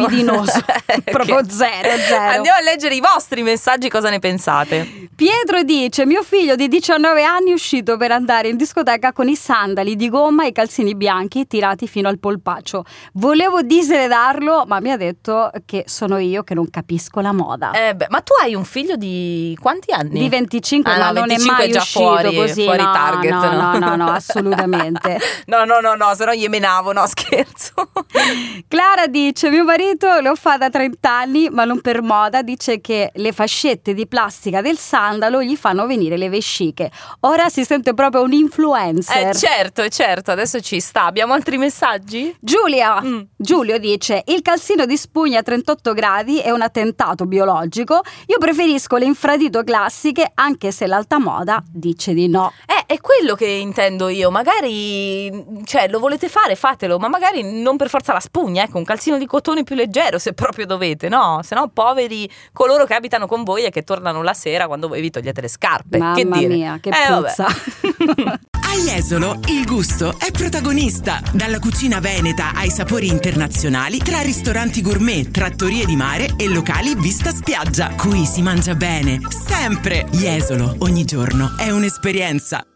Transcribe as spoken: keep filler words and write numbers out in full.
libidinoso. Proprio zero, zero. Andiamo a leggere i vostri messaggi, cosa ne pensate? Pietro dice: mio figlio di diciannove anni è uscito per andare in discoteca con i sandali di gomma e i calzini bianchi tirati fino al polpaccio. Volevo disredarlo, ma mi ha detto che sono io che non capisco la moda. Eh beh, ma tu hai un figlio di quanti anni? Di venticinque, ah, ma no, non venticinque è mai è già uscito fuori, così. fuori no, target, no, no, no, no, no, assolutamente. no, no, no, no, se no gli menavo, no, scherzo. Clara dice: mio marito lo fa da trenta anni, ma non per moda. Dice che le fascette di plastica del sandalo gli fanno venire le vesciche. Ora si sente proprio un influencer. Eh certo, certo, adesso ci sta. Abbiamo altri messaggi? Giulia Mm. Giulio dice: il calzino di spugna a trentotto gradi è un attentato biologico. Io preferisco le infradito classiche, anche se l'alta moda dice di no. Eh, è quello che intendo io. Magari, cioè, lo volete fare, fatelo, ma magari non per forza la spugna, ecco, un calzino di cotone più leggero se proprio dovete, no? Se no poveri coloro che abitano con voi e che tornano la sera quando voi vi togliete le scarpe. Mamma che dire? mia, che eh, puzza. A Jesolo il gusto è protagonista. Dalla cucina veneta ai sapori internazionali, tra ristoranti gourmet, trattorie di mare e locali vista spiaggia. Qui si mangia bene, sempre. Jesolo, ogni giorno è un'esperienza.